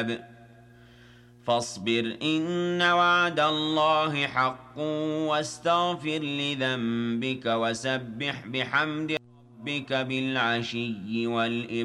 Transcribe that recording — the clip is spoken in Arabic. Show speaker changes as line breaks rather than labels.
الكتاب فاصبر إن وعد الله حق واستغفر لذنبك وسبح بحمد ربك بالعشي والإبكار